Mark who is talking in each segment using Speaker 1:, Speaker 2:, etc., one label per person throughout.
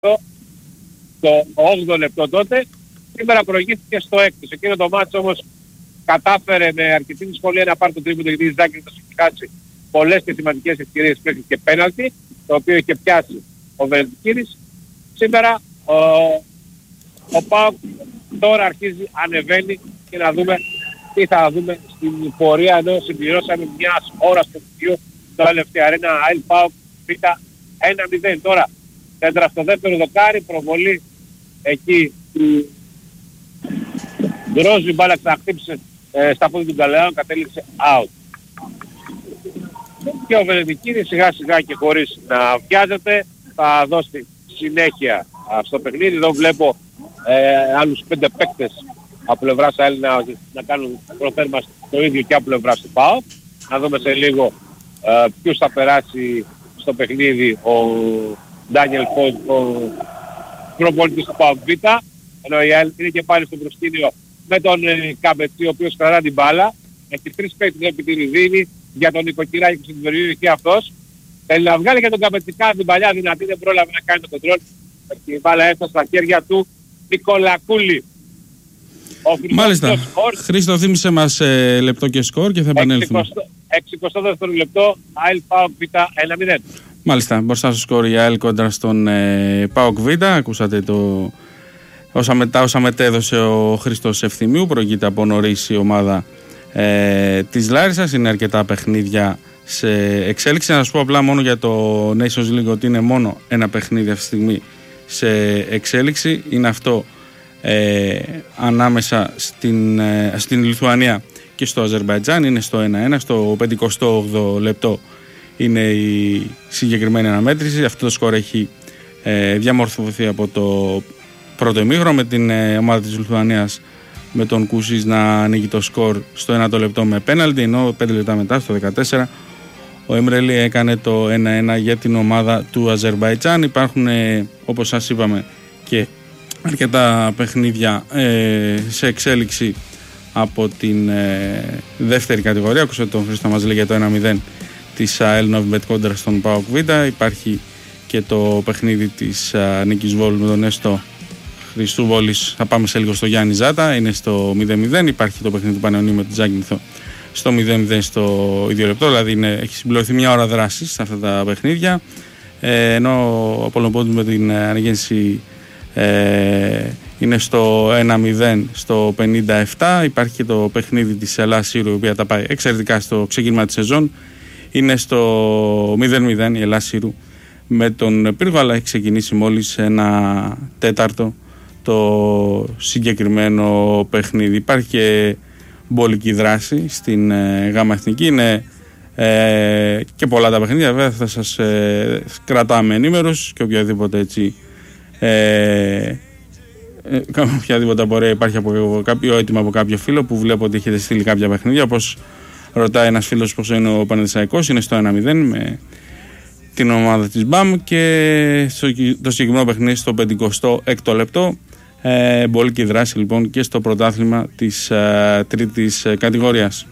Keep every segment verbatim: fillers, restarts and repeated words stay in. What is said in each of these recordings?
Speaker 1: το όγδοο λεπτό τότε. Σήμερα προηγήθηκε στο έκτο. Σε εκείνο το μάτσο όμως κατάφερε με αρκετή δυσκολία να πάρει το τρίποντο, γιατί η Ζάκη το είχε χάσει πολλές και σημαντικές ευκαιρίες μέχρι και πέναλτι, το οποίο είχε πιάσει ο Βελετικίνης. Σήμερα ο, ο ΠΑΟΚ τώρα αρχίζει, ανεβαίνει και να δούμε τι θα δούμε στην πορεία, ενώ συμπληρώσαμε μιας ώρας του βιβλίου το τελευταίο αρένα ΑΕΛ ΠΑΟΚ Β ένα μηδέν. Τώρα κέντρα στο δεύτερο δοκάρι, προβολή εκεί του Γκρόζη, μπάλα ξαναχτύπησε ε, στα πόδια του Γκαλεάου, κατέληξε out. Και ο Βελετικίνης σιγά σιγά και χωρίς να βιάζεται θα δώσει συνέχεια α, στο παιχνίδι. Εδώ βλέπω ε, άλλους πέντε παίκτες από πλευράς ΑΕΛ να, να κάνουν προθέρμανση το ίδιο και από πλευράς του ΠΑΟΚ. Να δούμε σε λίγο ε, ποιος θα περάσει στο παιχνίδι, ο Ντάνιελ Φόντ, ο προπονητής του ΠΑΟΚ Β, ενώ η ΑΕΛ είναι και πάλι στο προσκήνιο με τον ε, Καμπετσί, ο οποίος κρατά την μπάλα. Έχει τρεις παίκτες επί τη Ριδίνη, για τον Νοικοκυράκη που στην περιοχή αυτός. Θέλει να βγάλει και τον Καμπετσικά την παλιά δυνατή, δεν πρόλαβε να κάνει το κοντρόλ. Η μπάλα έφτασε στα χέρια του Νικολακούλη.
Speaker 2: Μάλιστα. Χρήστο, θύμισε μας ε, λεπτό και σκορ και θα επανέλθουμε.
Speaker 1: εξηκοστό δεύτερο λεπτό, ΑΕΛ ΠΑΟΚ Β ένα μηδέν.
Speaker 2: Μάλιστα, μπροστά στο σκορ η ΑΕΛ κόντρα στον ε, ΠΑΟΚ Β. Ακούσατε το, όσα, μετά, όσα μετέδωσε ο Χρήστος Ευθυμίου. Προηγείται από νωρίς η ομάδα ε, της Λάρισσας. Είναι αρκετά παιχνίδια σε εξέλιξη. Να σας πω απλά μόνο για το Nations League ότι είναι μόνο ένα παιχνίδι αυτή τη στιγμή σε εξέλιξη. Είναι αυτό ε, ανάμεσα στην, ε, στην Λιθουανία και στο Αζερμπαϊτζάν. Είναι στο ένα ένα, στο πενηκοστό όγδοο λεπτό είναι η συγκεκριμένη αναμέτρηση. Αυτό το σκορ έχει ε, διαμορφωθεί από το πρώτο ημίχρονο με την ε, ομάδα της Λιθουανίας, με τον Κούσις να ανοίγει το σκορ στο ένα λεπτό με πέναλτι, ενώ πέντε λεπτά μετά στο δεκατέσσερα ο Εμρέλη έκανε το ένα ένα για την ομάδα του Αζερμπαϊτζάν. Υπάρχουν ε, όπως σας είπαμε και αρκετά παιχνίδια ε, σε εξέλιξη από την ε, δεύτερη κατηγορία. Ακούσατε τον Χρήστο να μας λέει για το ένα μηδέν της ΑΕΛ Νόβιμπετ κόντρα στον ΠΑΟΚ Β. Υπάρχει και το παιχνίδι της α, Νίκης Βόλου με τον Έστω Χριστού Βόλης. Θα πάμε σε λίγο στο Γιάννη Ζάτα, είναι στο μηδέν μηδέν. Υπάρχει το παιχνίδι του Πανεωνίου με τον Τζάκινθο στο μηδέν μηδέν στο ίδιο λεπτό. Δηλαδή είναι, έχει συμπληρωθεί μια ώρα δράσης σε αυτά τα παιχνίδια. Ε, ενώ ο Απόλλων με την αναγέννηση ε, είναι στο ένα μηδέν στο πενήντα επτά. Υπάρχει και το παιχνίδι της Ελλάς Σύρου, η οποία τα πάει εξαιρετικά στο ξεκίνημα της σεζόν. Είναι στο μηδέν μηδέν η Ελλάς Σύρου με τον Πύργο, αλλά έχει ξεκινήσει μόλις ένα τέταρτο το συγκεκριμένο παιχνίδι. Υπάρχει και μπολική δράση στην ε, Γάμα Εθνική. Είναι ε, και πολλά τα παιχνίδια. Βέβαια θα σας ε, κρατάμε ενήμερους και οποιαδήποτε έτσι ε, ε, οποιαδήποτε απορία υπάρχει από κάποιο έτοιμο από κάποιο φίλο που βλέπω ότι έχετε στείλει κάποια παιχνίδια. Όπως ρωτάει ένας φίλος πως είναι ο Παναθηναϊκός, είναι στο ένα μηδέν με την ομάδα της ΜΠΑΜ και στο, το συγκεκριμένο παιχνίδι στο πενηκοστό έκτο λεπτό. Ε, μπολική δράση λοιπόν και στο πρωτάθλημα της ε, τρίτης ε, κατηγορίας.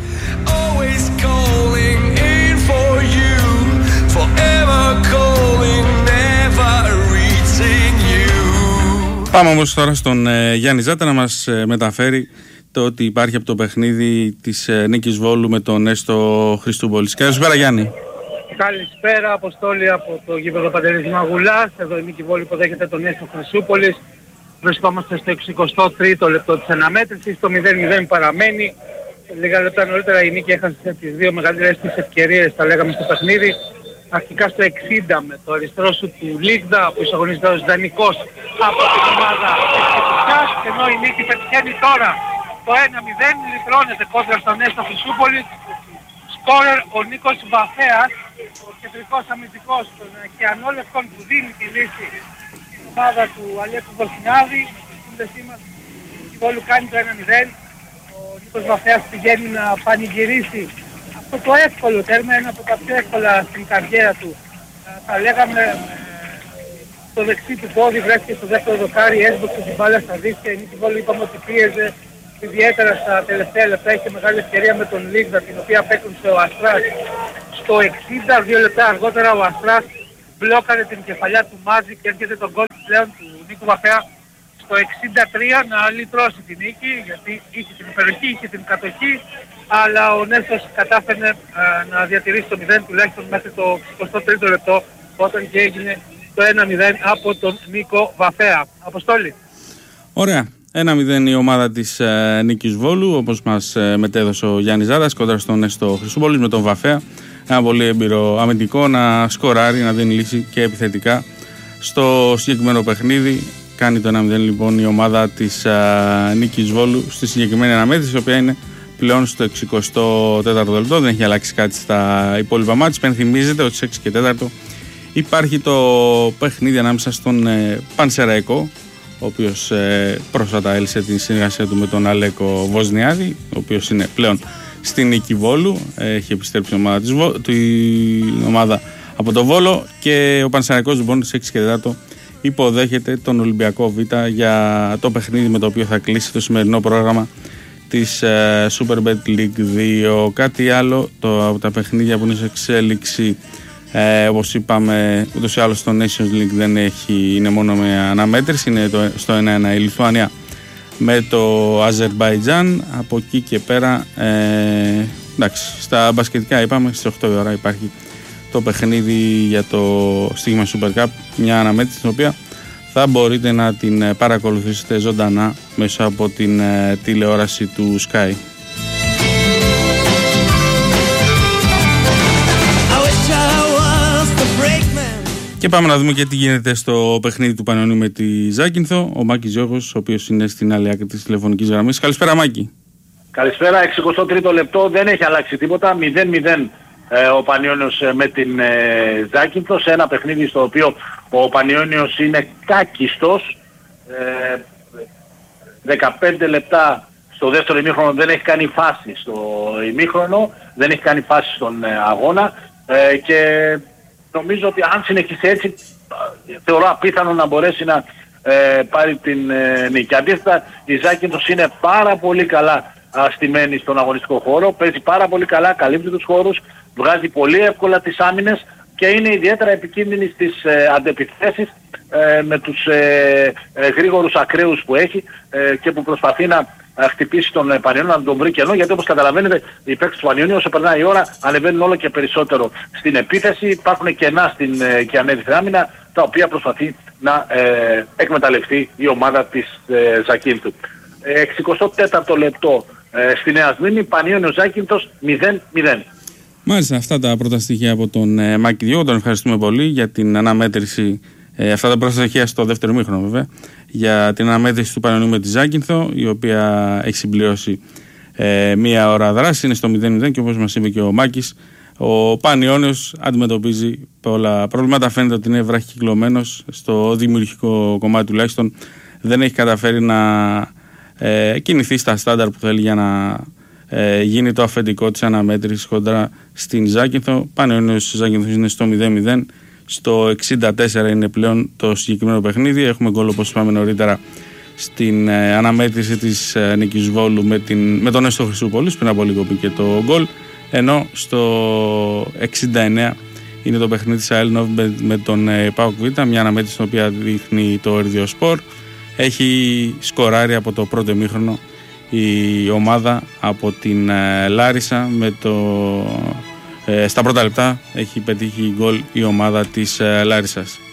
Speaker 2: Πάμε όμως τώρα στον ε, Γιάννη Ζάτα να μας ε, μεταφέρει το ότι υπάρχει από το παιχνίδι της ε, Νίκης Βόλου με τον Έστω Χριστούμπολης. Καλησπέρα Γιάννη.
Speaker 3: Καλησπέρα, Αποστόλη από το γήπεδο Παντελής Μαγουλάς. Εδώ η Νίκη Βόλου υποδέχεται τον Έστω Χρυσούπολης. Βρισκόμαστε στο εξηκοστό τρίτο λεπτό της αναμέτρησης. Το μηδέν μηδέν παραμένει. Λίγα λεπτά νωρίτερα η Νίκη έχασε τις δύο μεγαλύτερες της ευκαιρίες, τα λέγαμε στο παιχνίδι. Αρχικά στο εξήντα με το αριστερό σου του Λίγδα που εισαγωνίζεται ως δανεικός από την ομάδα της, ενώ η Νίκη πετυχαίνει τώρα το ένα μηδέν, λιτρώνεται κόντρα στον Έστω Χρυσούπολη. Σκόρερ ο Νίκος Βαφέας, ο κεντρικός αμυντικός των Κιανόλευκων που δίνει τη λύση στην ομάδα του Αλέκου Βορσινάδη. Στην σύνδεσή μας η Βόλου κάνει το ένα μηδέν. Ο Νίκος Βαφέας πηγαίνει να πανηγυρίσει αυτό το εύκολο τέρμα, ένα από τα πιο εύκολα στην καριέρα του. Θα λέγαμε το δεξί του πόδι βρέθηκε στο δεύτερο δοκάρι, έσβοξε την μπάλα στα δίχτυα. Η Νίκη Βόλου είπαμε ότι πίεζε ιδιαίτερα στα τελευταία λεπτά, είχε μεγάλη ευκαιρία με τον Λίγδα, την οποία απέκρουσε ο Αστράς στο εξήντα. Δύο λεπτά αργότερα ο Αστράς μπλόκαρε την κεφαλιά του Μάζη και έρχεται τον γκολ πλέον του Νίκου Βαφέα στο εξήντα τρία να λυτρώσει την νίκη, γιατί είχε την υπεροχή, είχε την κατοχή, αλλά ο Νέστος κατάφερε ε, να διατηρήσει το μηδέν τουλάχιστον μέχρι το εικοστό τρίτο λεπτό, όταν και έγινε το ένα μηδέν από τον Νίκο Βαφέα. Αποστόλη.
Speaker 2: Ωραία. ένα μηδέν η ομάδα της ε, Νίκης Βόλου, όπως μας ε, μετέδωσε ο Γιάννης Ζάρας κοντά στον Νέστο Χρυσούπολης με τον Βαφέα. Ένα πολύ έμπειρο αμυντικό να σκοράρει, να δίνει λύση και επιθετικά στο συγκεκριμένο παιχνίδι. Κάνει το ένα μηδέν λοιπόν η ομάδα της α, Νίκης Βόλου στη συγκεκριμένη αναμέτρηση, η οποία είναι πλέον στο εξηκοστό τέταρτο λεπτό. Δεν έχει αλλάξει κάτι στα υπόλοιπα μάτς. Πενθυμίζεται ότι στις έξι και τέσσερα υπάρχει το παιχνίδι ανάμεσα στον ε, Πανσεραϊκό, ο οποίος ε, πρόσφατα έλυσε την συνεργασία του με τον Αλέκο Βοσνιάδη, ο οποίος είναι πλέον στην Νίκη Βόλου. Ε, έχει επιστρέψει η ομάδα, της Βο... η ομάδα από το Βόλο και ο Πανσεραϊκός λοιπόν στις έξι και τέσσερα υποδέχεται τον Ολυμπιακό Β για το παιχνίδι με το οποίο θα κλείσει το σημερινό πρόγραμμα της ε, Superbet League δύο. Κάτι άλλο το, από τα παιχνίδια που είναι σε εξέλιξη, ε, όπως είπαμε, ούτως ή άλλως το Nations League δεν έχει, είναι μόνο με αναμέτρηση, είναι το, στο ένα ένα η Λιθουανία με το Αζερμπαϊτζάν. Από εκεί και πέρα ε, εντάξει, στα μπασκετικά είπαμε στις οκτώ η ώρα υπάρχει το παιχνίδι για το Στίγμα Super Cup, μια αναμέτρηση την οποία θα μπορείτε να την παρακολουθήσετε ζωντανά μέσα από την ε, τηλεόραση του Sky. Και πάμε να δούμε και τι γίνεται στο παιχνίδι του Πανιωνίου με τη Ζάκυνθο. Ο Μάκης Γιώργος, ο οποίος είναι στην άλλη άκρη της τηλεφωνικής γραμμής. Καλησπέρα Μάκη.
Speaker 4: Καλησπέρα, εξηκοστό τρίτο λεπτό, δεν έχει αλλάξει τίποτα, μηδέν μηδέν ε, ο Πανιώνιος με την ε, Ζάκυνθο, σε ένα παιχνίδι στο οποίο ο Πανιώνιος είναι κάκιστος. Ε, δεκαπέντε λεπτά στο δεύτερο ημίχρονο δεν έχει κάνει φάση στο ημίχρονο, δεν έχει κάνει φάση στον ε, αγώνα ε, και νομίζω ότι αν συνεχίσει έτσι θεωρώ απίθανο να μπορέσει να ε, πάρει την ε, νίκη. Αντίθετα η Ζάκυνθος είναι πάρα πολύ καλά στημένη στον αγωνιστικό χώρο, παίζει πάρα πολύ καλά, καλύπτει τους χώρους, βγάζει πολύ εύκολα τις άμυνες και είναι ιδιαίτερα επικίνδυνη στις ε, αντεπιθέσεις ε, με τους ε, ε, γρήγορους ακραίους που έχει ε, και που προσπαθεί να χτυπήσει τον Πανιώνιο, να τον βρει κενό, γιατί όπως καταλαβαίνετε οι παίκτες του Πανιώνιου όσο περνάει η ώρα ανεβαίνουν όλο και περισσότερο στην επίθεση, υπάρχουν κενά στην ε, και ανέβηθη άμυνα, τα οποία προσπαθεί να ε, εκμεταλλευτεί η ομάδα της ε, Ζακύνθου. εξηκοστό τέταρτο λεπτό ε, στη Νέα Σμύρνη, Πανιώνιος Ζάκυνθος μηδέν μηδέν.
Speaker 2: Μάλιστα, αυτά τα πρώτα στοιχεία από τον ε, Μάκη Διό. Τον ευχαριστούμε πολύ για την αναμέτρηση. Ε, αυτά τα πρώτα στοιχεία στο δεύτερο μήχρονο, βέβαια, για την αναμέτρηση του Πανιωνίου με τη Ζάκυνθο, η οποία έχει συμπληρώσει ε, μία ώρα δράση. Είναι στο μηδέν μηδέν και όπως μας είπε και ο Μάκης, ο Πανιώνιος αντιμετωπίζει πολλά προβλήματα. Φαίνεται ότι είναι βραχυκυκλωμένος στο δημιουργικό κομμάτι, τουλάχιστον δεν έχει καταφέρει να ε, κινηθεί στα στάνταρ που θέλει για να ε, γίνει το αφεντικό της αναμέτρησης κοντά στην Ζάκυνθο. Πανιώνιος Ζάκυνθος είναι στο μηδέν μηδέν. Στο εξήντα τέσσερα είναι πλέον το συγκεκριμένο παιχνίδι. Έχουμε γκολ, όπως είπαμε νωρίτερα, στην ε, αναμέτρηση της ε, Νίκης Βόλου με, την, με τον Νέστο Χρυσούπολης. Πριν από λίγο πήγε το γκολ. Ενώ στο εξήντα εννέα είναι το παιχνίδι της ΑΕΛ με, με τον ε, ΠΑΟΚ Β. Μια αναμέτρηση στην οποία δείχνει το Ερδιοσπορ. Έχει σκοράρει από το πρώτο ημίχρονο η ομάδα από την ε, Λάρισα με το... Ε, στα πρώτα λεπτά έχει πετύχει γκολ η ομάδα της ε, Λάρισσας.